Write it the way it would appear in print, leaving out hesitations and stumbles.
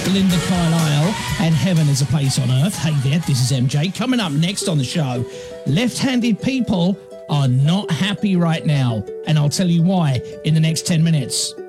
Linda Carlisle and Heaven is a Place on Earth. Hey there, this is MJ. Coming up next on the show, left-handed people are not happy right now, and I'll tell you why in the next 10 minutes.